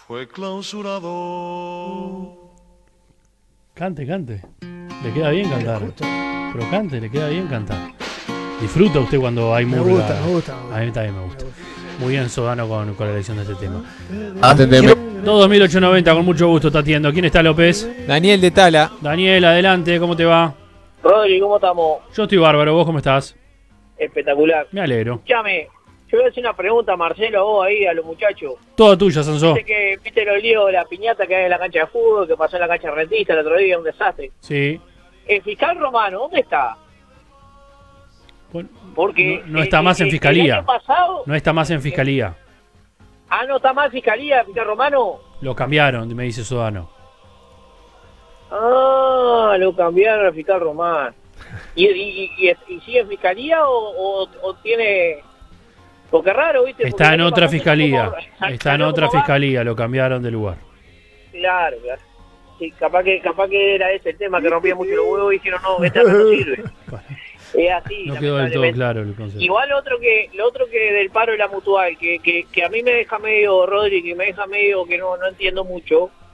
fue clausurado. Cante. Le queda bien cantar. Pero cante, le queda bien cantar. ¿Disfruta usted cuando hay murga? Me gusta. A mí también me gusta. Muy bien, Sodano, con la elección de este tema. Atendeme. 2890, con mucho gusto está atiendo. ¿Quién está, López? Daniel de Tala. Daniel, adelante, ¿cómo te va? Rodri, ¿cómo estamos? Yo estoy bárbaro, ¿vos cómo estás? Espectacular. Me alegro. Escuchame, yo voy a hacer una pregunta, Marcelo, a vos ahí, a los muchachos. Todo tuya, Sansó. ¿Viste los líos de la piñata que hay en la cancha de fútbol, que pasó en la cancha rentista el otro día, un desastre? Sí. El fiscal Romano, ¿dónde está? Bueno, Porque no está más en fiscalía. El año pasado, No está más en fiscalía. no está más en fiscalía, el fiscal Romano. Lo cambiaron, me dice Sodano. Lo cambiaron al fiscal Romano. ¿Y sigue en fiscalía o tiene...? Porque es raro, ¿viste? Está en otra fiscalía. Como- Está en otra ¿cómo va? fiscalía, lo cambiaron de lugar. Claro. Sí, capaz que era ese el tema, que rompía mucho los huevos y dijeron, no, esta no sirve. Bueno, Es así, no quedó del todo lamentablemente. claro el concepto. Igual lo otro que del paro y la mutual, que a mí me deja medio, Rodri, que me deja medio que no entiendo mucho,